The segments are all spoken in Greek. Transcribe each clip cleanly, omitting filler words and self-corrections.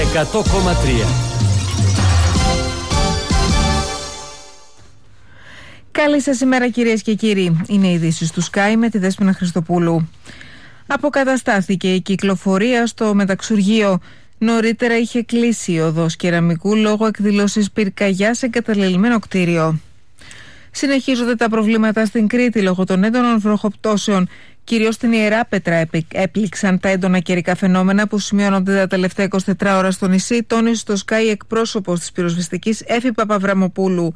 100,3. Καλή σας ημέρα κυρίες και κύριοι. Είναι οι ειδήσεις του Sky με τη Δέσποινα Χριστοπούλου. Αποκαταστάθηκε η κυκλοφορία στο μεταξουργείο. Νωρίτερα είχε κλείσει η οδός Κεραμικού λόγω εκδηλώσης πυρκαγιάς σε εγκαταλελειμμένο κτίριο. Συνεχίζονται τα προβλήματα στην Κρήτη λόγω των έντονων βροχοπτώσεων. Κυρίως στην Ιεράπετρα έπληξαν τα έντονα καιρικά φαινόμενα που σημειώνονται τα τελευταία 24 ώρα στο νησί, τόνισε στο Sky εκπρόσωπος της πυροσβεστικής Έφη Παπαβραμοπούλου.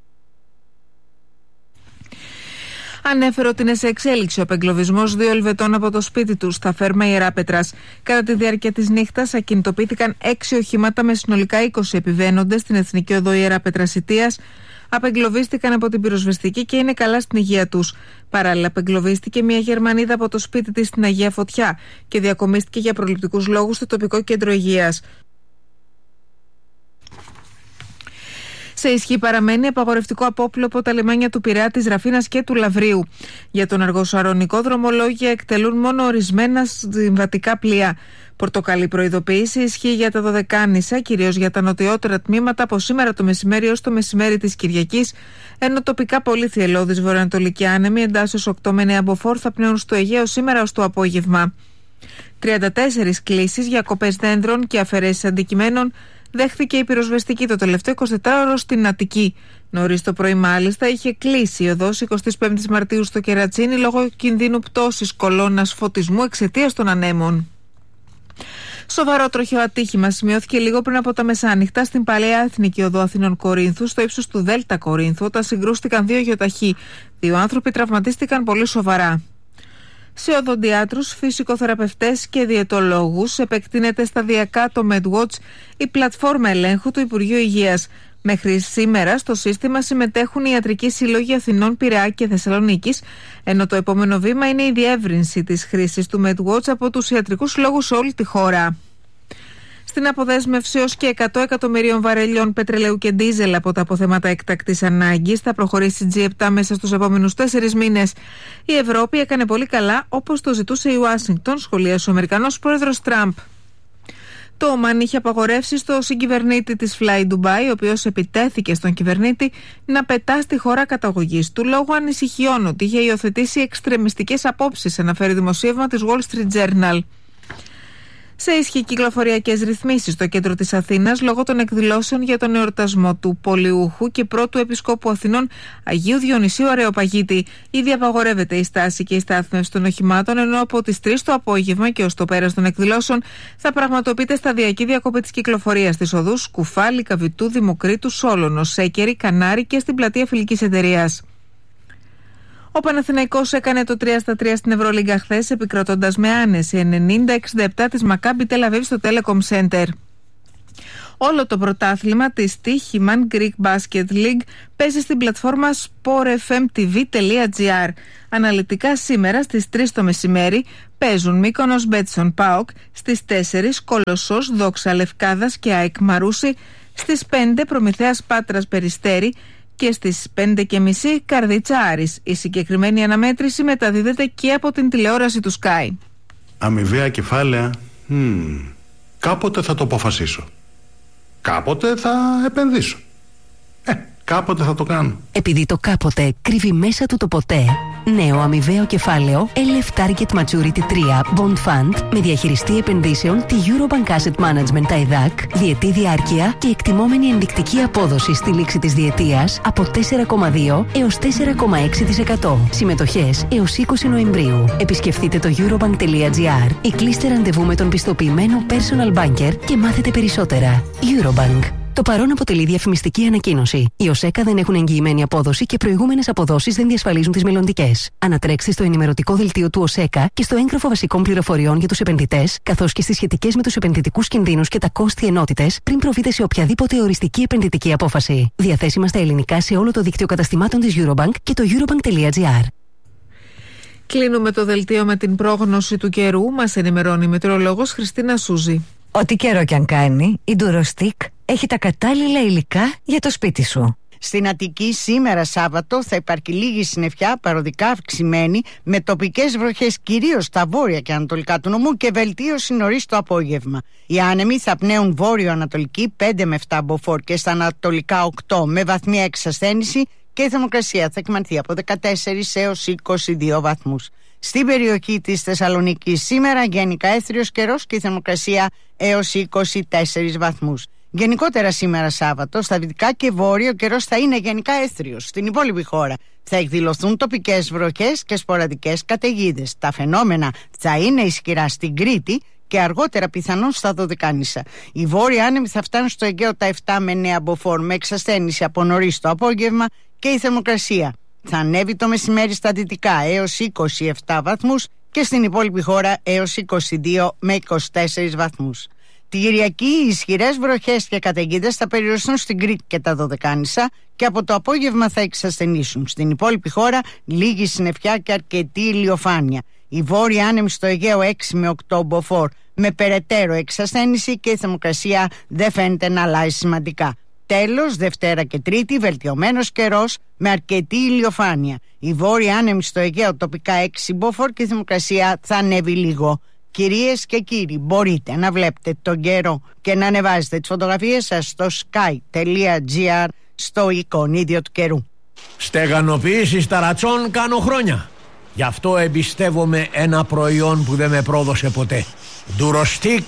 Ανέφερε ότι είναι σε εξέλιξη ο απεγκλωβισμός 2 Ελβετών από το σπίτι τους στα Φέρμα Ιεράπετρας. Κατά τη διάρκεια της νύχτας ακινητοποιήθηκαν 6 οχήματα με συνολικά 20 επιβαίνοντες στην Εθνική Οδό Ιεράπετρας Ιτίας. Απεγκλωβίστηκαν από την πυροσβεστική και είναι καλά στην υγεία τους. Παράλληλα, απεγκλωβίστηκε μια Γερμανίδα από το σπίτι της στην Αγία Φωτιά και διακομίστηκε για προληπτικούς λόγους στο τοπικό κέντρο υγείας. Σε ισχύ παραμένει απαγορευτικό απόπλου από τα λιμάνια του Πειραιά, της Ραφίνας και του Λαβρίου. Για τον αργοσαρονικό δρομολόγια εκτελούν μόνο ορισμένα συμβατικά πλοία. Πορτοκαλί προειδοποίηση ισχύει για τα Δωδεκάνησα, κυρίως για τα νοτιότερα τμήματα από σήμερα το μεσημέρι ως το μεσημέρι της Κυριακής, ενώ τοπικά πολύ θυελλώδης βορειοανατολική άνεμη εντάσσεως 8 με 9 μποφόρ θα πνέουν στο Αιγαίο σήμερα ως το απόγευμα. 34 κλήσεις για κοπές δέντρων και αφαιρέσεις αντικειμένων δέχθηκε η πυροσβεστική το τελευταίο 24ωρο στην Αττική. Νωρίς το πρωί, μάλιστα, είχε κλείσει η οδός 25 Μαρτίου στο Κερατσίνι λόγω κινδύνου πτώσης κολόνας φωτισμού εξαιτίας των ανέμων. Σοβαρό τροχαίο ατύχημα σημειώθηκε λίγο πριν από τα μεσάνυχτα στην παλαιά Εθνική Οδό Αθηνών Κορίνθου, στο ύψος του Δέλτα Κορίνθου, όταν συγκρούστηκαν 2 γεωταχή. 2 άνθρωποι τραυματίστηκαν πολύ σοβαρά. Σε οδοντιάτρους, φυσικοθεραπευτές και διαιτολόγους επεκτείνεται σταδιακά το MedWatch, η πλατφόρμα ελέγχου του Υπουργείου Υγείας. Μέχρι σήμερα στο σύστημα συμμετέχουν οι ιατρικοί σύλλογοι Αθηνών, Πειραιά και Θεσσαλονίκης, ενώ το επόμενο βήμα είναι η διεύρυνση της χρήσης του MedWatch από τους ιατρικούς συλλόγους σε όλη τη χώρα. Στην αποδέσμευση ως και 100 εκατομμυρίων βαρελιών πετρελαίου και ντίζελ από τα αποθέματα έκτακτης ανάγκης θα προχωρήσει η G7 μέσα στους επόμενους 4 μήνες. Η Ευρώπη έκανε πολύ καλά, όπως το ζητούσε η Ουάσιγκτον, σχολίασε ο Αμερικανός πρόεδρος Τραμπ. Το Ομάν είχε απαγορεύσει στο συγκυβερνήτη της Fly Dubai, ο οποίος επιτέθηκε στον κυβερνήτη, να πετά στη χώρα καταγωγής του λόγω ανησυχιών ότι είχε υιοθετήσει εξτρεμιστικές απόψεις, αναφέρει δημοσίευμα της Wall Street Journal. Σε ισχύ κυκλοφοριακές ρυθμίσεις στο κέντρο της Αθήνας λόγω των εκδηλώσεων για τον εορτασμό του Πολιούχου και πρώτου Επισκόπου Αθηνών Αγίου Διονυσίου Αρεοπαγίτη. Ήδη απαγορεύεται η στάση και η στάθμευση των οχημάτων, ενώ από τις 3 το απόγευμα και ως το πέρας των εκδηλώσεων θα πραγματοποιείται σταδιακή διακοπή της κυκλοφορίας στις οδούς Κουφάλη, Καβιτού, Δημοκρίτου, Σόλωνο, Σέκερη, Κανάρη και στην πλατεία Φιλικής Εταιρείας. Ο Παναθηναϊκός έκανε το 3-3 στην Ευρωλίγκα χθες, επικρατώντας με άνεση 90-67 της Μακάμπι Τελ Αβίβ στο Telecom Center. Όλο το πρωτάθλημα της Τύχημαν Greek Basket League παίζει στην πλατφόρμα sportfmtv.gr. Αναλυτικά σήμερα στις 3 το μεσημέρι παίζουν Μύκονος Μπέτσον ΠΑΟΚ, στις 4 Κολοσσός Δόξα Λευκάδας και ΑΕΚ Μαρούσι, στις 5 Προμηθέας Πάτρας Περιστέρι και στις 5:30 Καρδίτσα Άρης. Η συγκεκριμένη αναμέτρηση μεταδίδεται και από την τηλεόραση του Sky. Αμοιβαία κεφάλαια. Κάποτε θα το αποφασίσω. Κάποτε θα επενδύσω. Κάποτε θα το κάνω. Επειδή το κάποτε κρύβει μέσα του το ποτέ, νέο αμοιβαίο κεφάλαιο LF Target Maturity 3 Bond Fund με διαχειριστή επενδύσεων τη Eurobank Asset Management TAIDAC, διετή διάρκεια και εκτιμόμενη ενδεικτική απόδοση στη λήξη της διετίας από 4,2 έως 4,6%. Συμμετοχές έως 20 Νοεμβρίου. Επισκεφτείτε το eurobank.gr ή κλείστε ραντεβού με τον πιστοποιημένο personal banker και μάθετε περισσότερα. Eurobank. Το παρόν αποτελεί διαφημιστική ανακοίνωση. Οι ΟΣΕΚΑ δεν έχουν εγγυημένη απόδοση και προηγούμενες αποδόσεις δεν διασφαλίζουν τις μελλοντικές. Ανατρέξτε στο ενημερωτικό δελτίο του ΟΣΕΚΑ και στο έγγραφο βασικών πληροφοριών για τους επενδυτές, καθώς και στις σχετικές με τους επενδυτικούς κινδύνους και τα κόστη ενότητες, πριν προβείτε σε οποιαδήποτε οριστική επενδυτική απόφαση. Διαθέσιμα στα ελληνικά σε όλο το δίκτυο καταστημάτων της Eurobank και το eurobank.gr. Κλείνουμε το δελτίο με την πρόγνωση του καιρού. Μας ενημερώνει η μετεωρολόγος Χριστίνα Σούζη. Ό,τι καιρό κι αν κάνει, η Durostic έχει τα κατάλληλα υλικά για το σπίτι σου. Στην Αττική σήμερα Σάββατο θα υπάρχει λίγη συννεφιά, παροδικά αυξημένη, με τοπικές βροχές κυρίως στα βόρεια και ανατολικά του νομού και βελτίωση νωρίς το απόγευμα. Οι άνεμοι θα πνέουν βόρειο-ανατολική 5 με 7 μποφόρ και στα ανατολικά 8 με βαθμία εξασθένηση και η θερμοκρασία θα εκμανθεί από 14 έως 22 βαθμούς. Στην περιοχή της Θεσσαλονίκης σήμερα γενικά έθριος καιρός και η θερμοκρασία έως 24 βαθμούς. Γενικότερα σήμερα Σάββατο στα δυτικά και βόρειο ο καιρός θα είναι γενικά έθριος. Στην υπόλοιπη χώρα θα εκδηλωθούν τοπικές βροχές και σποραδικές καταιγίδες. Τα φαινόμενα θα είναι ισχυρά στην Κρήτη και αργότερα πιθανόν στα Δωδεκάνησα. Οι βόρειοι άνεμοι θα φτάνουν στο Αιγαίο τα 7 με 9 μποφόρ με εξασθένηση από νωρίς το απόγευμα και η θερμοκρασία θα ανέβει το μεσημέρι στα δυτικά έως 27 βαθμούς και στην υπόλοιπη χώρα έως 22 με 24 βαθμούς. Την Κυριακή οι ισχυρές βροχές και καταιγίδες θα περιοριστούν στην Κρήτη και τα Δωδεκάνησα και από το απόγευμα θα εξασθενήσουν. Στην υπόλοιπη χώρα λίγη συννεφιά και αρκετή ηλιοφάνεια. Οι βόρειοι άνεμοι στο Αιγαίο 6 με 8 μποφόρ με περαιτέρω εξασθένηση και η θερμοκρασία δεν φαίνεται να αλλάζει σημαντικά. Τέλος, Δευτέρα και Τρίτη, βελτιωμένος καιρός με αρκετή ηλιοφάνεια. Οι βόρειοι άνεμοι στο Αιγαίο τοπικά 6 μποφόρ και η θερμοκρασία θα ανέβει λίγο. Κυρίες και κύριοι, μπορείτε να βλέπετε τον καιρό και να ανεβάζετε τις φωτογραφίες σας στο sky.gr στο εικονίδιο του καιρού. Στεγανοποίηση ταρατσών κάνω χρόνια. Γι' αυτό εμπιστεύομαι ένα προϊόν που δεν με πρόδωσε ποτέ. Durostic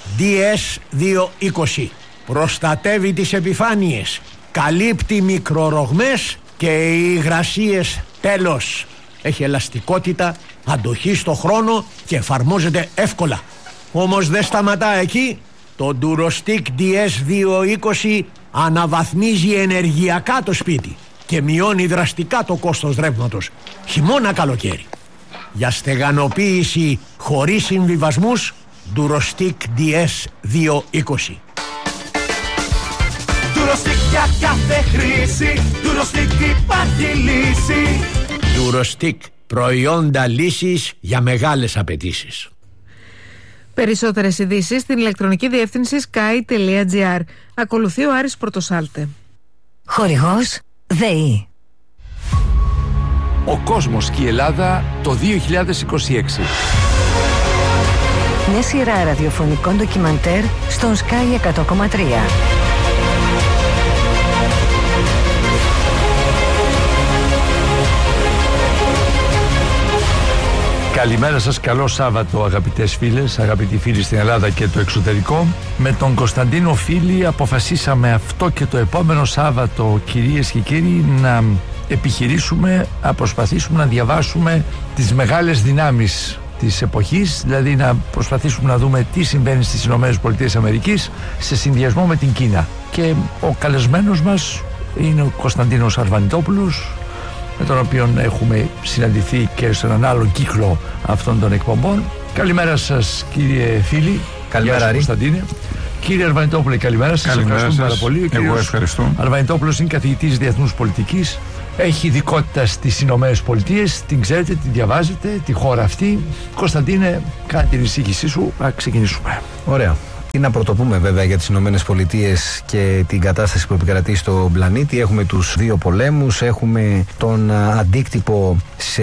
DS220. Προστατεύει τις επιφάνειες, καλύπτει μικρορογμές και υγρασίες τέλος. Έχει ελαστικότητα, αντοχή στο χρόνο και εφαρμόζεται εύκολα. Όμως δεν σταματά εκεί. Το Durostic DS220 αναβαθμίζει ενεργειακά το σπίτι και μειώνει δραστικά το κόστος ρεύματος, χειμώνα καλοκαίρι. Για στεγανοποίηση χωρίς συμβιβασμούς, Durostic DS220. Durostic για κάθε χρήση, Durostic υπάρχει λύση. Durostic, προϊόντα λύσης για μεγάλες απαιτήσεις. Περισσότερες ειδήσεις στην ηλεκτρονική διεύθυνση sky.gr. Ακολουθεί ο Άρης Πορτοσάλτε. Χορηγός ΔΕΗ. Ο κόσμος και η Ελλάδα το 2026. Μια σειρά ραδιοφωνικών ντοκιμαντέρ στον Sky 100,3. Καλημέρα σας, καλό Σάββατο αγαπητές φίλες, αγαπητοί φίλοι στην Ελλάδα και το εξωτερικό. Με τον Κωνσταντίνο Φίλη αποφασίσαμε αυτό και το επόμενο Σάββατο, κυρίες και κύριοι, να επιχειρήσουμε, να προσπαθήσουμε να διαβάσουμε τις μεγάλες δυνάμεις της εποχής, δηλαδή να προσπαθήσουμε να δούμε τι συμβαίνει στις ΗΠΑ σε συνδυασμό με την Κίνα. Και ο καλεσμένος μας είναι ο Κωνσταντίνος Αρβανιτόπουλος, με τον οποίο έχουμε συναντηθεί και σε έναν άλλο κύκλο αυτών των εκπομπών. Καλημέρα σας κύριε Φίλη. Καλημέρα Κωνσταντίνε. Κύριε Αρβανιτόπουλε, καλημέρα σας. Ευχαριστούμε πάρα πολύ. Εγώ ευχαριστώ. Αρβανιτόπουλος είναι καθηγητής διεθνούς πολιτικής. Έχει ειδικότητα στις Ηνωμένες Πολιτείες. Την ξέρετε, την διαβάζετε, τη χώρα αυτή. Κωνσταντίνε, κάνε την εισήγησή σου. Να ξεκινήσουμε. Ωραία. Τι να πρωτοπούμε βέβαια για τις Ηνωμένες Πολιτείες και την κατάσταση που επικρατεί στον πλανήτη. Έχουμε τους δύο πολέμους, έχουμε τον αντίκτυπο σε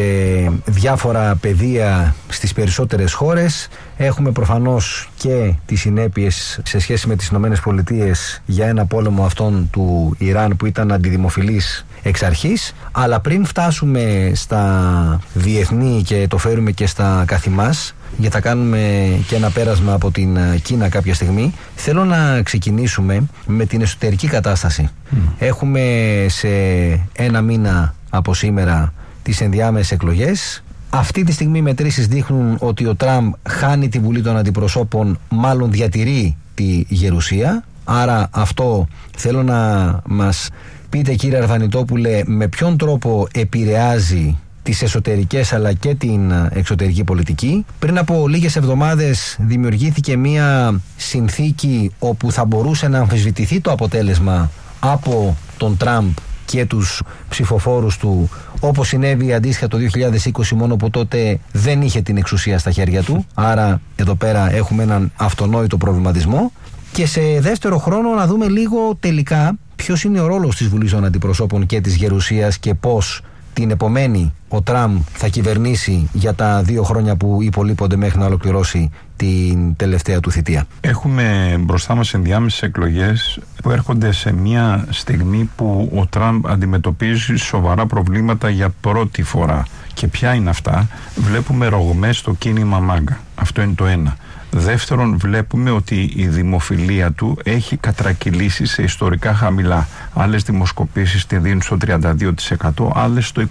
διάφορα πεδία στις περισσότερες χώρες. Έχουμε προφανώς και τις συνέπειες σε σχέση με τις Ηνωμένες Πολιτείες για ένα πόλεμο αυτόν του Ιράν που ήταν αντιδημοφιλής εξ αρχής. Αλλά πριν φτάσουμε στα διεθνή και το φέρουμε και στα καθημάς, για θα κάνουμε και ένα πέρασμα από την Κίνα κάποια στιγμή, θέλω να ξεκινήσουμε με την εσωτερική κατάσταση. Έχουμε σε ένα μήνα από σήμερα τις ενδιάμεσες εκλογές. Αυτή τη στιγμή οι μετρήσεις δείχνουν ότι ο Τραμπ χάνει τη Βουλή των Αντιπροσώπων, μάλλον διατηρεί τη γερουσία. Άρα αυτό θέλω να μας πείτε, κύριε Αρβανιτόπουλε, με ποιον τρόπο επηρεάζει τις εσωτερικές αλλά και την εξωτερική πολιτική. Πριν από λίγες εβδομάδες δημιουργήθηκε μία συνθήκη όπου θα μπορούσε να αμφισβητηθεί το αποτέλεσμα από τον Τραμπ και τους ψηφοφόρους του, όπως συνέβη αντίστοιχα το 2020, μόνο που τότε δεν είχε την εξουσία στα χέρια του. Άρα εδώ πέρα έχουμε έναν αυτονόητο προβληματισμό. Και σε δεύτερο χρόνο να δούμε λίγο τελικά Ποιος είναι ο ρόλος της Βουλής των Αντιπροσώπων και της Γερουσίας και πώς την επομένη ο Τραμπ θα κυβερνήσει για τα 2 χρόνια που υπολείπονται μέχρι να ολοκληρώσει την τελευταία του θητεία? Έχουμε μπροστά μας ενδιάμεσες εκλογές που έρχονται σε μια στιγμή που ο Τραμπ αντιμετωπίζει σοβαρά προβλήματα για πρώτη φορά. Και ποια είναι αυτά? Βλέπουμε ρογμές στο κίνημα Μάγκα. Αυτό είναι το ένα. Δεύτερον, βλέπουμε ότι η δημοφιλία του έχει κατρακυλήσει σε ιστορικά χαμηλά. Άλλες δημοσκοπήσεις τη δίνουν στο 32%, άλλες στο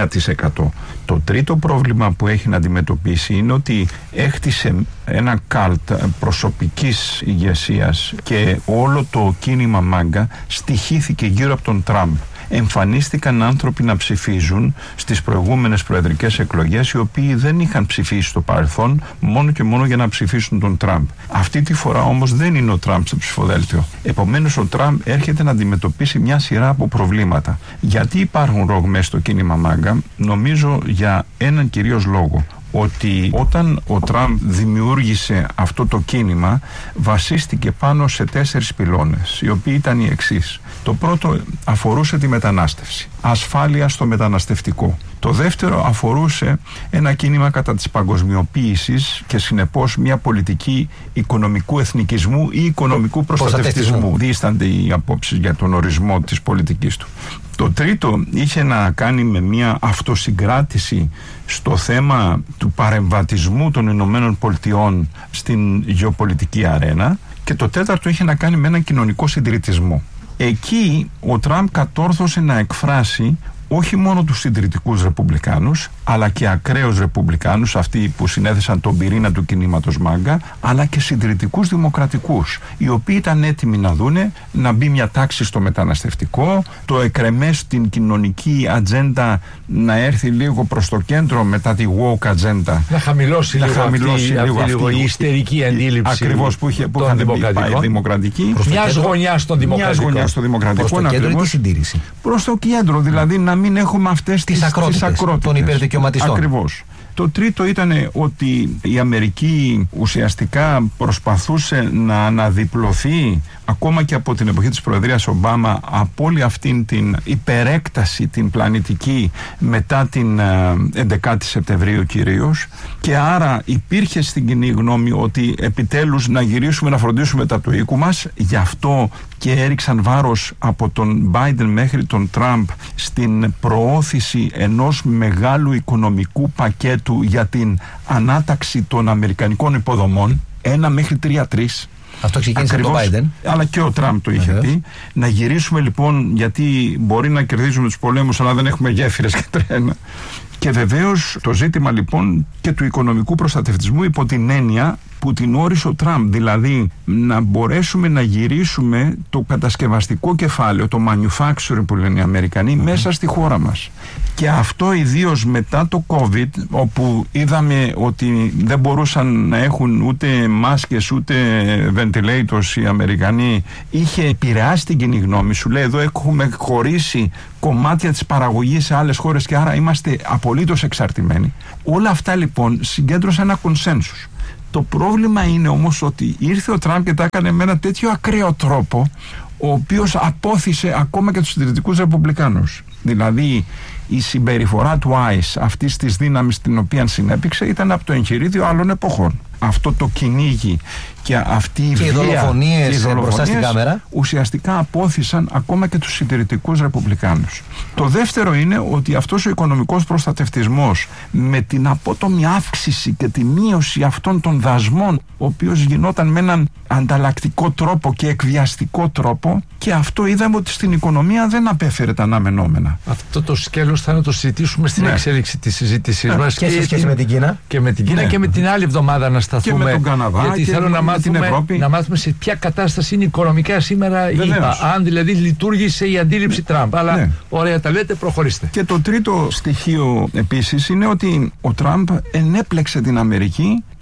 29%. Το τρίτο πρόβλημα που έχει να αντιμετωπίσει είναι ότι έχτισε ένα καλτ προσωπικής ηγεσίας και όλο το κίνημα Μάγκα στοιχήθηκε γύρω από τον Τραμπ. Εμφανίστηκαν άνθρωποι να ψηφίζουν στις προηγούμενες προεδρικές εκλογές, οι οποίοι δεν είχαν ψηφίσει στο παρελθόν μόνο και μόνο για να ψηφίσουν τον Τραμπ. Αυτή τη φορά όμως δεν είναι ο Τραμπ στο ψηφοδέλτιο. Επομένως ο Τραμπ έρχεται να αντιμετωπίσει μια σειρά από προβλήματα. Γιατί υπάρχουν ρογμές στο κίνημα Μάγκα? Νομίζω για έναν κυρίως λόγο. Ότι όταν ο Τραμπ δημιούργησε αυτό το κίνημα, βασίστηκε πάνω σε 4 πυλώνες, οι οποίοι ήταν οι εξής. Το πρώτο αφορούσε τη μετανάστευση, ασφάλεια στο μεταναστευτικό. Το δεύτερο αφορούσε ένα κίνημα κατά της παγκοσμιοποίησης και συνεπώς μια πολιτική οικονομικού εθνικισμού ή οικονομικού προστατευτισμού. Δίστανται οι απόψεις για τον ορισμό της πολιτικής του. Το τρίτο είχε να κάνει με μια αυτοσυγκράτηση στο θέμα του παρεμβατισμού των Ηνωμένων Πολιτειών στην γεωπολιτική αρένα, και το τέταρτο είχε να κάνει με έναν κοινωνικό συντηρητισμό. Εκεί ο Τραμπ κατόρθωσε να εκφράσει όχι μόνο τους συντηρητικούς ρεπουμπλικάνους, αλλά και ακραίους ρεπουμπλικάνους, αυτοί που συνέθεσαν τον πυρήνα του κινήματος Μάγκα, αλλά και συντηρητικούς δημοκρατικούς, οι οποίοι ήταν έτοιμοι να δούνε να μπει μια τάξη στο μεταναστευτικό, το εκρεμές στην κοινωνική ατζέντα να έρθει λίγο προς το κέντρο μετά τη woke ατζέντα. Να χαμηλώσει λίγο η ιστερική αντίληψη. Ακριβώς που είχαν πάει δημοκρατική. Μιας γωνιάς στο δημοκρατικό. Προς το κέντρο ή τη συντήρηση? Προς το κέντρο, δηλαδή να μην έχουμε αυτές τις ακρότητες των υπερδικαιωματιστών. Ακριβώς. Το τρίτο ήταν ότι η Αμερική ουσιαστικά προσπαθούσε να αναδιπλωθεί ακόμα και από την εποχή της Προεδρίας Ομπάμα από όλη αυτήν την υπερέκταση την πλανητική μετά την 11η Σεπτεμβρίου κυρίως, και άρα υπήρχε στην κοινή γνώμη ότι επιτέλους να γυρίσουμε να φροντίσουμε τα του οίκου μας. Γι' αυτό και έριξαν βάρος από τον Biden μέχρι τον Τραμπ στην προώθηση ενός μεγάλου οικονομικού πακέτου για την ανάταξη των αμερικανικών υποδομών, 1 μέχρι 3-3. Αυτό ξεκίνησε από τον Biden. Αλλά και ο Τραμπ το είχε πει. Να γυρίσουμε λοιπόν, γιατί μπορεί να κερδίζουμε τους πολέμους, αλλά δεν έχουμε γέφυρες και τρένα. Και βεβαίως το ζήτημα λοιπόν και του οικονομικού προστατευτισμού υπό την έννοια που την όρισε ο Τραμπ, δηλαδή να μπορέσουμε να γυρίσουμε το κατασκευαστικό κεφάλαιο, το manufacturing που λένε οι Αμερικανοί, μέσα στη χώρα μας. Και αυτό ιδίως μετά το COVID, όπου είδαμε ότι δεν μπορούσαν να έχουν ούτε μάσκες ούτε ventilators οι Αμερικανοί, είχε επηρεάσει την κοινή γνώμη. Σου λέει εδώ έχουμε χωρίσει κομμάτια της παραγωγής σε άλλες χώρες και άρα είμαστε απολύτως εξαρτημένοι. Όλα αυτά λοιπόν συγκέντρωσαν ένα κονσένσους. Το πρόβλημα είναι όμως ότι ήρθε ο Τραμπ και τα έκανε με ένα τέτοιο ακραίο τρόπο, ο οποίος απόθυσε ακόμα και τους συντηρητικούς ρεπουμπλικάνους. Δηλαδή η συμπεριφορά του ICE, αυτής της δύναμης την οποία συνέπηξε, ήταν από το εγχειρίδιο άλλων εποχών. Αυτό το κυνήγι και αυτή η βία, οι δολοφονίες μπροστά στην κάμερα, ουσιαστικά απόθυσαν ακόμα και τους συντηρητικούς ρεπουμπλικάνους. Το δεύτερο είναι ότι αυτός ο οικονομικός προστατευτισμός με την απότομη αύξηση και τη μείωση αυτών των δασμών, ο οποίος γινόταν με έναν ανταλλακτικό τρόπο και εκβιαστικό τρόπο, και αυτό είδαμε ότι στην οικονομία δεν απέφερε τα αναμενόμενα. Αυτό το σκέλος θα το συζητήσουμε στην εξέλιξη της συζήτησής μας. Και σε σχέση με την Κίνα. Και με την Κίνα και με την άλλη εβδομάδα να σταθούμε. Και με τον Καναδά, γιατί και θέλω να μάθουμε σε ποια κατάσταση είναι οικονομικά σήμερα η ΕΠΑ. Αν δηλαδή λειτουργήσε η αντίληψη Τραμπ. Αλλά ωραία τα λέτε, προχωρήστε. Και το τρίτο στοιχείο επίσης είναι ότι ο Τραμπ ενέπλεξε την Αμερική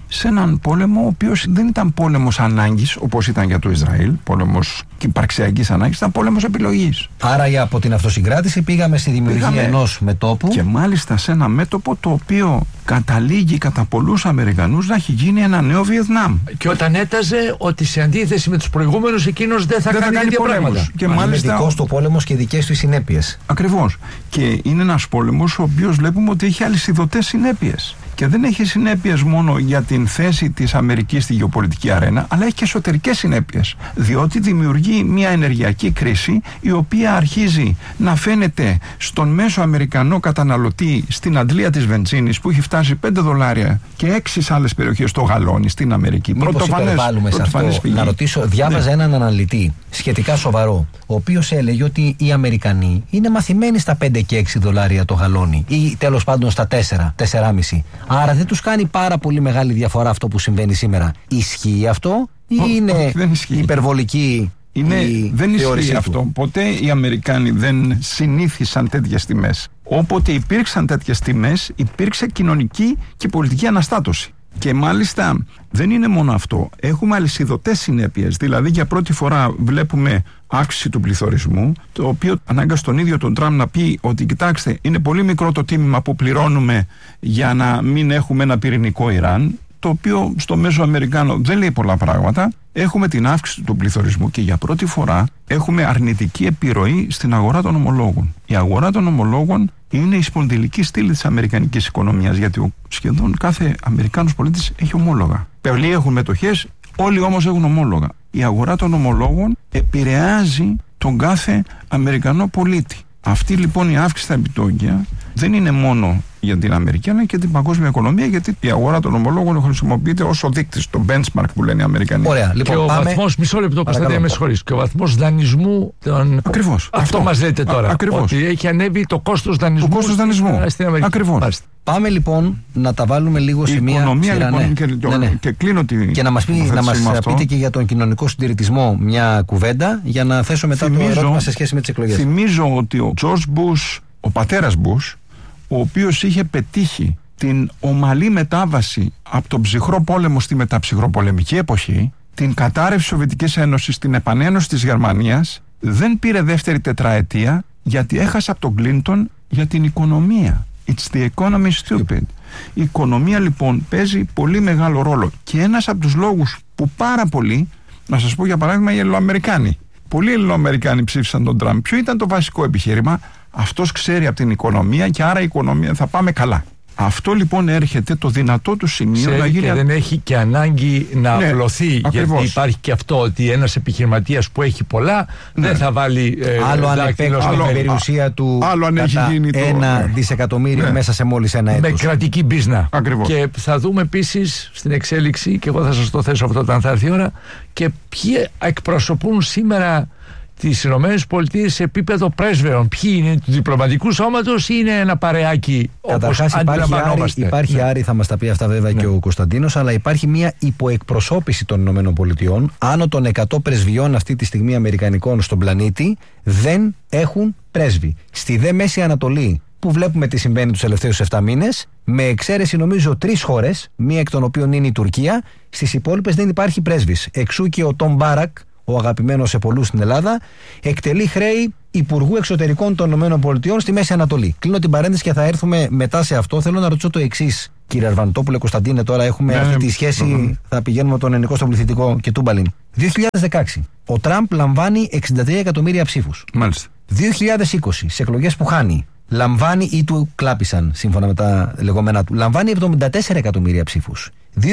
σε έναν πόλεμο ο οποίος δεν ήταν πόλεμος ανάγκης όπως ήταν για το Ισραήλ, πόλεμος υπαρξιακής ανάγκης, ήταν πόλεμος επιλογής. Άρα από την αυτοσυγκράτηση πήγαμε στη δημιουργία ενός μετώπου. Και μάλιστα σε ένα μέτωπο το οποίο καταλήγει κατά πολλούς Αμερικανούς να έχει γίνει ένα νέο Βιετνάμ. Και όταν έταζε ότι σε αντίθεση με τους προηγούμενους εκείνος δεν θα κάνει ίδια πράγματα. Και μάλιστα είναι δικός του πόλεμος και δικές του συνέπειες. Ακριβώς. Και είναι ένας πόλεμος ο οποίος βλέπουμε ότι έχει αλυσιδωτές συνέπειες. Και δεν έχει συνέπειες μόνο για την θέση της Αμερικής στη γεωπολιτική αρένα, αλλά έχει και εσωτερικές συνέπειες. Διότι δημιουργεί μια ενεργειακή κρίση η οποία αρχίζει να φαίνεται στον μέσο Αμερικανό καταναλωτή στην αντλία της βενζίνης που έχει φτάσει $5 και 6 σε άλλες περιοχές το γαλόνι στην Αμερική. Μήπως υπερβάλλουμε σε αυτό? Να ρωτήσω, διάβαζα έναν αναλυτή σχετικά σοβαρό, ο οποίος έλεγε ότι οι Αμερικανοί είναι μαθημένοι στα $5 και 6 το γαλόνι ή τέλος πάντων στα 4,5. Άρα δεν τους κάνει πάρα πολύ μεγάλη διαφορά αυτό που συμβαίνει σήμερα. Ισχύει αυτό ή είναι υπερβολική? Δεν ισχύει αυτό. Ποτέ οι Αμερικάνοι δεν συνήθισαν τέτοιες τιμές. Όποτε υπήρξαν τέτοιες τιμές, υπήρξε κοινωνική και πολιτική αναστάτωση. Και μάλιστα δεν είναι μόνο αυτό. Έχουμε αλυσιδωτές συνέπειες. Δηλαδή για πρώτη φορά βλέπουμε αύξηση του πληθωρισμού, το οποίο ανάγκασε τον ίδιο τον Τραμπ να πει ότι κοιτάξτε, είναι πολύ μικρό το τίμημα που πληρώνουμε για να μην έχουμε ένα πυρηνικό Ιράν, το οποίο στο μέσο Αμερικάνο δεν λέει πολλά πράγματα. Έχουμε την αύξηση του πληθωρισμού και για πρώτη φορά έχουμε αρνητική επιρροή στην αγορά των ομολόγων. Η αγορά των ομολόγων είναι η σπονδυλική στήλη της αμερικανικής οικονομίας, γιατί σχεδόν κάθε Αμερικάνος πολίτης έχει ομόλογα. Πολλοί έχουν μετοχές, όλοι όμως έχουν ομόλογα. Η αγορά των ομολόγων επηρεάζει τον κάθε Αμερικανό πολίτη. Αυτή λοιπόν η αύξηση στα επιτόκια δεν είναι μόνο για την Αμερική, αλλά και την παγκόσμια οικονομία, γιατί η αγορά των ομολόγων χρησιμοποιείται ως ο δείκτης, το benchmark που λένε οι Αμερικανοί. Ωραία, λοιπόν, και ο βαθμός, μισό λεπτό, Κωνσταντίνε, με συγχωρείς, και ο βαθμός δανεισμού. Ακριβώς. Αυτό μας λέτε τώρα. Ακριβώς. Ότι έχει ανέβει το κόστος δανεισμού. Στην Αμερική. Ακριβώς. Μάλιστα. Πάμε λοιπόν να τα βάλουμε λίγο σε μια σειρά. Λοιπόν, και κλείνω και να μας πείτε και για τον κοινωνικό συντηρητισμό μια κουβέντα, για να θέσω μετά το ερώτημα σε σχέση με τις εκλογές. Θυμίζω ότι ο Τζορτζ Μπους, ο πατέρας Μπους, ο οποίος είχε πετύχει την ομαλή μετάβαση από τον ψυχρό πόλεμο στη μεταψυχροπολεμική εποχή, την κατάρρευση της Σοβιετικής Ένωσης, την επανένωση της Γερμανίας, δεν πήρε δεύτερη τετραετία γιατί έχασε από τον Κλίντον για την οικονομία. It's the economy stupid. Η οικονομία λοιπόν παίζει πολύ μεγάλο ρόλο και ένας από τους λόγους που πάρα πολλοί, να σας πω για παράδειγμα οι Ελληνοαμερικάνοι, πολλοί Ελληνοαμερικάνοι ψήφισαν τον Τραμπ. Ποιο ήταν το βασικό επιχείρημα? Αυτός ξέρει από την οικονομία και άρα η οικονομία θα πάμε καλά. Αυτό λοιπόν έρχεται το δυνατό του σημείο να γίνει. Και δεν έχει και ανάγκη να απλωθεί. Ακριβώς. Γιατί υπάρχει και αυτό ότι ένας επιχειρηματίας που έχει πολλά δεν θα βάλει. Άλλο αν επέκτησε την περιουσία του κατά $1 δισεκατομμύριο μέσα σε μόλις ένα έτος. Με κρατική μπίζνα. Ακριβώς. Και θα δούμε επίσης στην εξέλιξη, και εγώ θα σας το θέσω αυτό όταν θα έρθει η ώρα, και ποιοι εκπροσωπούν σήμερα τις Ηνωμένες Πολιτείες σε επίπεδο πρέσβεων. Ποιοι είναι του διπλωματικού σώματος ή είναι ένα παρεάκι όπως αντιλαμβανόμαστε? Υπάρχει Άρη, θα μας τα πει αυτά βέβαια και ο Κωνσταντίνος, αλλά υπάρχει μια υποεκπροσώπηση των Ηνωμένων Πολιτειών. Άνω των 100 πρεσβειών αυτή τη στιγμή αμερικανικών στον πλανήτη δεν έχουν πρέσβη. Στη δε Μέση Ανατολή, που βλέπουμε τι συμβαίνει τους τελευταίους 7 μήνες, με εξαίρεση νομίζω 3 χώρες, μία εκ των οποίων είναι η Τουρκία, στις υπόλοιπες δεν υπάρχει πρέσβης. Εξού και ο Τόμ Μπάρακ, ο αγαπημένος σε πολλούς στην Ελλάδα, εκτελεί χρέη Υπουργού Εξωτερικών των ΗΠΑ στη Μέση Ανατολή. Κλείνω την παρένθεση και θα έρθουμε μετά σε αυτό. Θέλω να ρωτήσω το εξής, κύριε Αρβανιτόπουλε, Κωνσταντίνε, τώρα έχουμε αυτή τη σχέση, θα πηγαίνουμε από τον ελληνικό στον πληθυντικό και τούμπαλιν. 2016, ο Τραμπ λαμβάνει 63 εκατομμύρια ψήφους. Μάλιστα. 2020, σε εκλογές που χάνει, λαμβάνει ή του κλάπησαν, σύμφωνα με τα λεγόμενά του, λαμβάνει 74 εκατομμύρια ψήφους.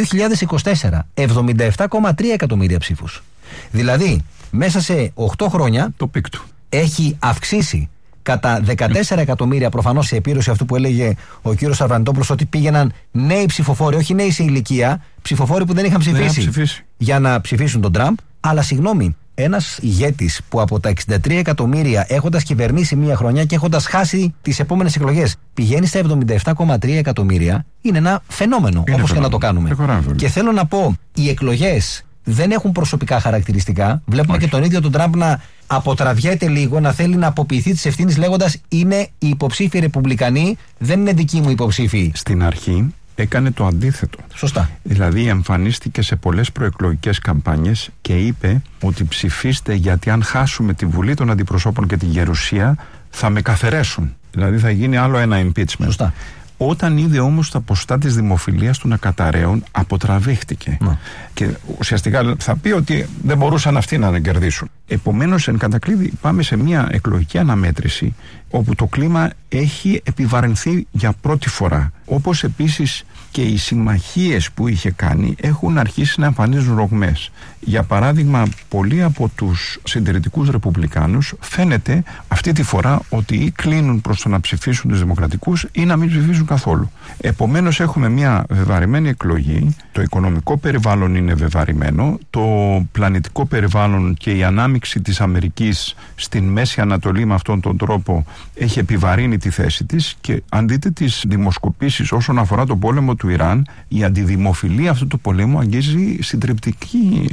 2024, 77,3 εκατομμύρια ψήφους. Δηλαδή, μέσα σε 8 χρόνια το πικ του έχει αυξήσει κατά 14 εκατομμύρια, προφανώς σε επίρρωση αυτού που έλεγε ο κύριος Αρβανιτόπουλος, ότι πήγαιναν νέοι ψηφοφόροι, όχι νέοι σε ηλικία, ψηφοφόροι που δεν είχαν ψηφίσει για να ψηφίσουν τον Τραμπ. Αλλά συγγνώμη, ένας ηγέτης που από τα 63 εκατομμύρια, έχοντας κυβερνήσει μία χρονιά και έχοντας χάσει τις επόμενες εκλογές, πηγαίνει στα 77,3 εκατομμύρια, είναι ένα φαινόμενο, όπως και να το κάνουμε. Και θέλω να πω, οι εκλογές δεν έχουν προσωπικά χαρακτηριστικά. Βλέπουμε και τον ίδιο τον Τραμπ να αποτραβιέται λίγο, να θέλει να αποποιηθεί της ευθύνης λέγοντας: είναι οι υποψήφοι Ρεπουμπλικανοί, δεν είναι δικοί μου υποψήφοι. Στην αρχή έκανε το αντίθετο. Σωστά. Δηλαδή εμφανίστηκε σε πολλές προεκλογικές καμπάνιες και είπε ότι ψηφίστε, γιατί αν χάσουμε τη Βουλή των Αντιπροσώπων και τη Γερουσία θα με καθαιρέσουν. Δηλαδή θα γίνει άλλο ένα impeachment. Σωστά. Όταν είδε όμως τα ποσοστά της δημοφιλίας του να καταραίουν, αποτραβήχτηκε. Και ουσιαστικά θα πει ότι δεν μπορούσαν αυτοί να κερδίσουν. Επομένως, εν κατακλείδη, πάμε σε μια εκλογική αναμέτρηση όπου το κλίμα έχει επιβαρυνθεί για πρώτη φορά. Όπως επίσης και οι συμμαχίες που είχε κάνει έχουν αρχίσει να εμφανίζουν ρογμές. Για παράδειγμα, πολλοί από τους συντηρητικούς ρεπουμπλικάνους φαίνεται αυτή τη φορά ότι ή κλείνουν προς το να ψηφίσουν τους δημοκρατικούς ή να μην ψηφίσουν καθόλου. Επομένως, έχουμε μια βεβαρημένη εκλογή. Το οικονομικό περιβάλλον είναι βεβαρημένο. Το πλανητικό περιβάλλον και η ανάμειξη της Αμερικής στην Μέση Ανατολή με αυτόν τον τρόπο έχει επιβαρύνει τη θέση της, και αν δείτε τις δημοσκοπήσεις όσον αφορά τον πόλεμο του Ιράν, η αντιδημοφιλία αυτού του πολέμου αγγίζει συντριπτική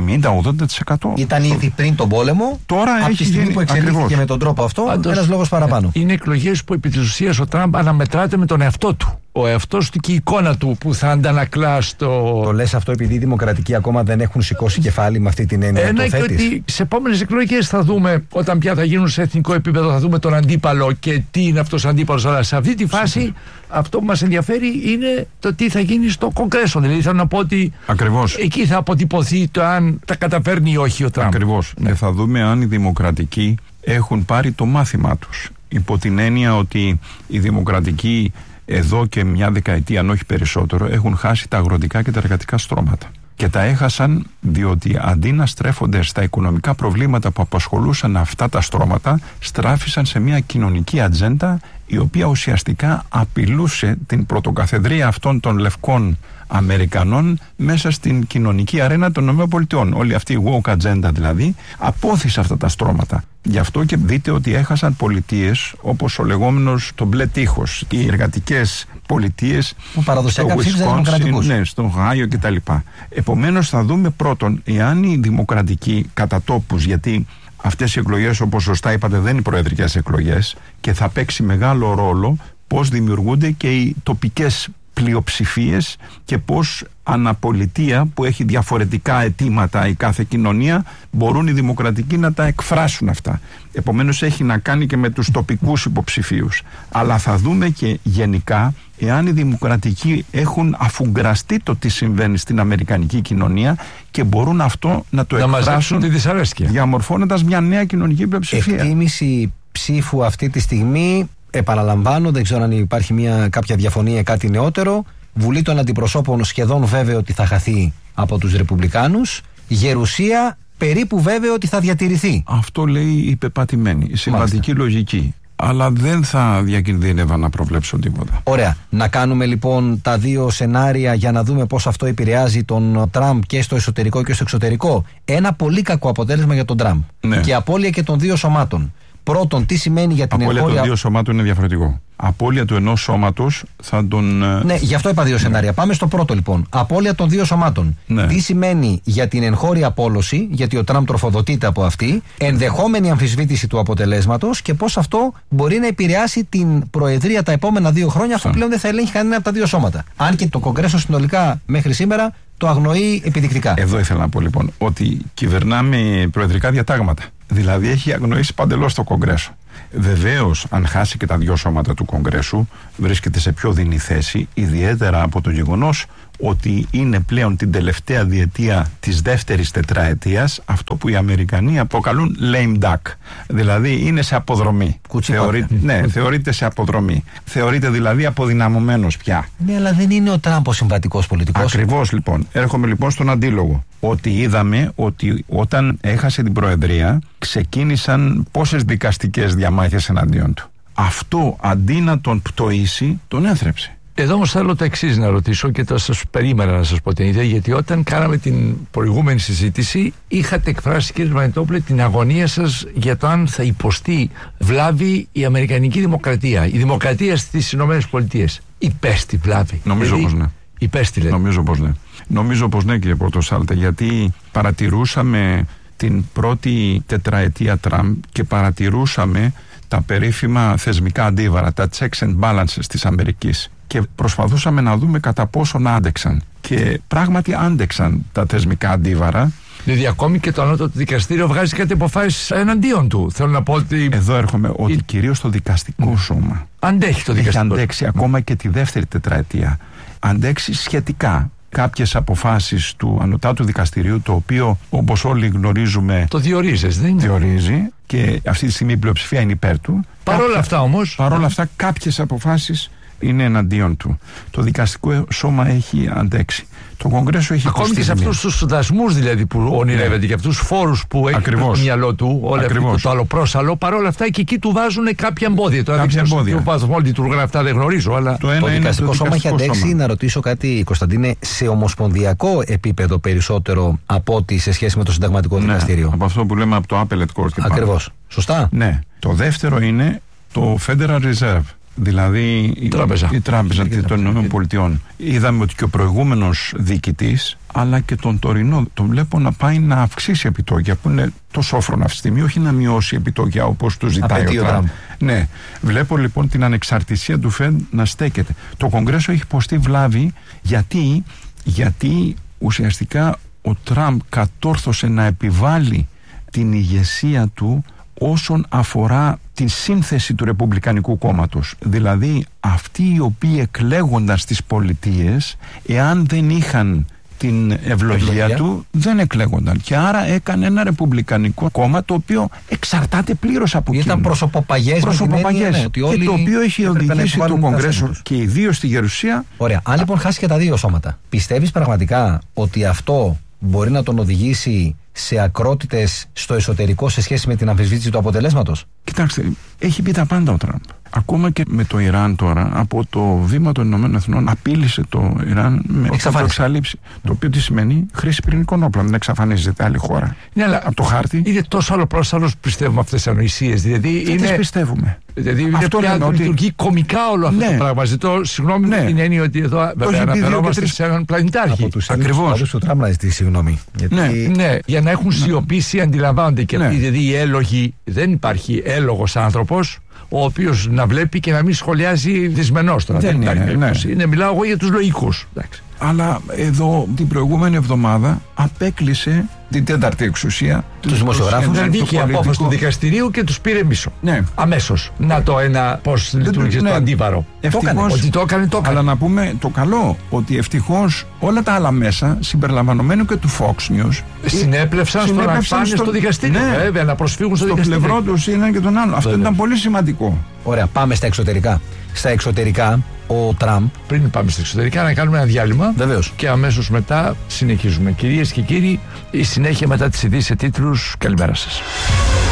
70-80%. Ήταν ήδη πριν τον πόλεμο, τώρα από έχει τη στιγμή που εξελίχθηκε με τον τρόπο αυτό, ένας λόγος παραπάνω. Είναι εκλογές που επί της ουσίας ο Τραμπ αναμετράται με τον εαυτό του. Ο εαυτός του και η εικόνα του που θα αντανακλά στο... Το λες αυτό επειδή οι δημοκρατικοί ακόμα δεν έχουν σηκώσει κεφάλι με αυτή την έννοια? Ναι, και ότι σε επόμενες εκλογές θα δούμε, όταν πια θα γίνουν σε εθνικό επίπεδο, θα δούμε τον αντίπαλο και τι είναι αυτός ο αντίπαλος. Αλλά σε αυτή τη φάση αυτό που μας ενδιαφέρει είναι το τι θα γίνει στο Κογκρέσο. Δηλαδή θέλω να πω ότι εκεί θα αποτυπωθεί το αν τα καταφέρνει ή όχι ο Τραμπ. Ακριβώς. Και θα δούμε αν οι δημοκρατικοί έχουν πάρει το μάθημά τους. Υπό την έννοια ότι οι δημοκρατικοί εδώ και μια δεκαετία, αν όχι περισσότερο, έχουν χάσει τα αγροτικά και τα εργατικά στρώματα. Και τα έχασαν διότι αντί να στρέφονται στα οικονομικά προβλήματα που απασχολούσαν αυτά τα στρώματα, στράφησαν σε μια κοινωνική ατζέντα η οποία ουσιαστικά απειλούσε την πρωτοκαθεδρία αυτών των λευκών Αμερικανών μέσα στην κοινωνική αρένα των ΗΠΑ. Όλη αυτή η woke agenda δηλαδή απόθυσε αυτά τα στρώματα. Γι' αυτό και δείτε ότι έχασαν πολιτείες όπως ο λεγόμενος το μπλε τείχος, οι εργατικές πολιτείες παραδοσιακά ψήφισαν δημοκρατικούς. Ναι, στον Ohio κτλ. Επομένως θα δούμε πρώτον εάν οι δημοκρατικοί κατά τόπους, γιατί αυτές οι εκλογές, όπως σωστά είπατε, δεν είναι προεδρικές εκλογές και θα παίξει μεγάλο ρόλο πώς δημιουργούνται και οι τοπικές πλειοψηφίες και πώς αναπολιτεία που έχει διαφορετικά αιτήματα η κάθε κοινωνία μπορούν οι δημοκρατικοί να τα εκφράσουν αυτά. Επομένως έχει να κάνει και με τους τοπικούς υποψηφίους. Αλλά θα δούμε και γενικά εάν οι δημοκρατικοί έχουν αφουγκραστεί το τι συμβαίνει στην αμερικανική κοινωνία και μπορούν αυτό να το εκφράσουν τη δυσαρέσκεια, διαμορφώνοντας μια νέα κοινωνική πλειοψηφία. Εκτίμηση ψήφου αυτή τη στιγμή, επαναλαμβάνω, δεν ξέρω αν υπάρχει κάποια διαφωνία, κάτι νεότερο. Βουλή των Αντιπροσώπων σχεδόν βέβαιο ότι θα χαθεί από τους Ρεπουμπλικάνους. Γερουσία περίπου βέβαιο ότι θα διατηρηθεί. Αυτό λέει η πεπατημένη, η συμβατική λογική. Αλλά δεν θα διακινδύνευα να προβλέψω τίποτα. Ωραία. Να κάνουμε λοιπόν τα δύο σενάρια για να δούμε πώς αυτό επηρεάζει τον Τραμπ και στο εσωτερικό και στο εξωτερικό. Ένα πολύ κακό αποτέλεσμα για τον Τραμπ. Ναι. Και απώλεια και των δύο σωμάτων. Πρώτον, τι σημαίνει για την εγχώρια. Απώλεια των δύο σωμάτων είναι διαφορετικό. Απώλεια του ενός σώματος θα τον. Ναι, γι' αυτό είπα δύο σενάρια. Πάμε στο πρώτο λοιπόν. Απώλεια των δύο σωμάτων. Ναι. Τι σημαίνει για την εγχώρια απόλωση, γιατί ο Τραμπ τροφοδοτείται από αυτή, ενδεχόμενη αμφισβήτηση του αποτελέσματος και πώς αυτό μπορεί να επηρεάσει την Προεδρία τα επόμενα 2 χρόνια, αφού πλέον δεν θα ελέγχει κανένα από τα δύο σώματα. Αν και το Κογκρέσο συνολικά μέχρι σήμερα το αγνοεί επιδεικτικά. Εδώ ήθελα να πω λοιπόν ότι κυβερνάμε προεδρικά διατάγματα. Δηλαδή έχει αγνοήσει παντελώς το Κογκρέσο. Βεβαίως, αν χάσει και τα δύο σώματα του Κογκρέσου, βρίσκεται σε πιο δεινή θέση, ιδιαίτερα από το γεγονός ότι είναι πλέον την τελευταία διετία της δεύτερης τετραετίας αυτό που οι Αμερικανοί αποκαλούν lame duck. Δηλαδή είναι σε αποδρομή. Θεωρείται σε αποδρομή. Θεωρείται δηλαδή αποδυναμωμένος πια. Ναι, αλλά δεν είναι ο Τραμπ ο συμβατικός πολιτικός. Ακριβώς λοιπόν. Έρχομαι λοιπόν στον αντίλογο. Ότι είδαμε ότι όταν έχασε την Προεδρία ξεκίνησαν πόσες δικαστικές διαμάχες εναντίον του. Αυτό αντί να τον πτωίσει, τον έθρεψε. Εδώ όμως θέλω το εξής να ρωτήσω και το σας περίμενα να σας πω την ιδέα, γιατί όταν κάναμε την προηγούμενη συζήτηση είχατε εκφράσει, κύριε Μανιτόπουλε, την αγωνία σας για το αν θα υποστεί βλάβη η αμερικανική δημοκρατία, η δημοκρατία στις Ηνωμένες Πολιτείες. Υπέστη βλάβη? Νομίζω πως ναι. Υπέστη, λέτε? Νομίζω πως ναι, κύριε Πορτοσάλτε, γιατί παρατηρούσαμε την πρώτη τετραετία Τραμπ και παρατηρούσαμε τα περίφημα θεσμικά αντίβαρα, τα checks and balances της Αμερικής. Και και προσπαθούσαμε να δούμε κατά πόσον άντεξαν. Και πράγματι άντεξαν τα θεσμικά αντίβαρα. Δηλαδή, ακόμη και το ανώτατο δικαστήριο βγάζει κάτι αποφάσεις εναντίον του. Θέλω να πω ότι. Εδώ έρχομαι ότι κυρίως το δικαστικό σώμα αντέχει το δικαστικό. Έχει αντέξει ακόμα και τη δεύτερη τετραετία. Αντέξει σχετικά. Κάποιες αποφάσεις του Ανωτάτου Δικαστηρίου, το οποίο, όπως όλοι γνωρίζουμε, το διορίζεις, δεν είναι? Διορίζει και αυτή τη στιγμή η πλειοψηφία είναι υπέρ του. Παρόλα αυτά όμως. Παρόλα αυτά, κάποιες αποφάσεις είναι εναντίον του. Το δικαστικό σώμα έχει αντέξει. Το Κογκρέσο έχει ακόμη και σε αυτούς τους δασμούς δηλαδή που ονειρεύεται και αυτούς τους φόρους που έχει στο μυαλό του, όλο το άλλο πρόσαλο, παρόλα αυτά και εκεί του βάζουν κάποια εμπόδια. Τώρα δεν ξέρω ποιο βαθμό λειτουργούν αυτά, δεν γνωρίζω. Αλλά το δικαστικό σώμα έχει αντέξει. Να ρωτήσω κάτι, Κωνσταντίνε, σε ομοσπονδιακό επίπεδο περισσότερο από ότι σε σχέση με το συνταγματικό δικαστήριο? Από αυτό που λέμε από το Appellate Court. Ακριβώς. Σωστά. Ναι. Το δεύτερο είναι το Federal Reserve. Δηλαδή η τράπεζα των ΗΠΑ. Είδαμε ότι και ο προηγούμενος διοικητής, αλλά και τον τωρινό, τον βλέπω να πάει να αυξήσει επιτόκια, που είναι το σόφρον αυτή τη στιγμή, όχι να μειώσει επιτόκια όπως του ζητάει ο Τραμπ. Ναι. Βλέπω λοιπόν την ανεξαρτησία του Fed να στέκεται. Το Κογκρέσο έχει υποστεί βλάβη γιατί ουσιαστικά ο Τραμπ κατόρθωσε να επιβάλλει την ηγεσία του όσον αφορά την σύνθεση του Ρεπουμπλικανικού κόμματος. Δηλαδή αυτοί οι οποίοι εκλέγονταν στις πολιτείες, εάν δεν είχαν την ευλογία του, δεν εκλέγονταν. Και άρα έκανε ένα Ρεπουμπλικανικό κόμμα το οποίο εξαρτάται πλήρως από εκείνο. Ήταν προσωποπαγές. Και το οποίο έχει οδηγήσει το Κογκρέσο και ιδίως στη Γερουσία. Ωραία. Αν λοιπόν χάσει και τα δύο σώματα, πιστεύεις πραγματικά ότι αυτό μπορεί να τον οδηγήσει σε ακρότητες στο εσωτερικό σε σχέση με την αμφισβήτηση του αποτελέσματος? Κοιτάξτε, έχει πει τα πάντα ο Τραμπ. Ακόμα και με το Ιράν τώρα, από το βήμα των Ηνωμένων Εθνών, απείλησε το Ιράν με εξαλείψη. Το οποίο τι σημαίνει? Χρήση πυρηνικών όπλων. Δεν εξαφανίζεται άλλη χώρα. Ναι, αλλά από το χάρτη. Είναι τόσο άλλο πρόσαλο που πιστεύουμε αυτές τις ανοησίες. Δηλαδή δεν τις πιστεύουμε. Δηλαδή είναι πια λειτουργεί κομικά όλο αυτό το πράγμα. Ζητώ συγγνώμη με την έννοια ότι εδώ αναφερόμαστε σε έναν πλανητάρχη. Ακριβώς. Του Τραμπ να ζητήσει συγγνώμη. Ναι, για να έχουν σιωπήσει, αντιλαμβάνονται και αυτοί. Δηλαδή οι έλογοι, δεν υπάρχει έλογος άνθρωπος ο οποίος να βλέπει και να μην σχολιάζει δυσμενώς τώρα. Μιλάω εγώ για τους λογικούς. Αλλά εδώ την προηγούμενη εβδομάδα απέκλεισε την τέταρτη εξουσία τους δημοσιογράφους. Βγήκε η απόφαση του δικαστηρίου και τους πήρε πίσω. Αμέσως. Να το ένα πώς λειτουργήσε το αντίβαρο. Ότι το έκανε. Αλλά να πούμε το καλό, ότι ευτυχώς όλα τα άλλα μέσα, συμπεριλαμβανομένου και του Fox News, συνέπλευσαν στο να πάνε στο δικαστήριο. Βέβαια, να προσφύγουν στο δικαστήριο. Στο πλευρό τους έναν και τον άλλο. Αυτό ήταν πολύ σημαντικό. Ωραία, πάμε στα εξωτερικά. Στα εξωτερικά, ο Τραμπ. Πριν πάμε στα εξωτερικά, να κάνουμε ένα διάλειμμα. Βεβαίως. Και αμέσως μετά συνεχίζουμε. Κυρίες και κύριοι, η συνέχεια μετά τις ειδήσεις σε τίτλους. Καλημέρα σας.